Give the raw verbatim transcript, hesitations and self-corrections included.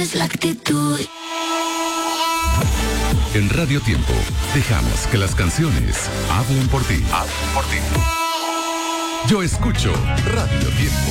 es la actitud. En Radio Tiempo, dejamos que las canciones hablen por ti. Hablen por ti. Yo escucho Radio Tiempo.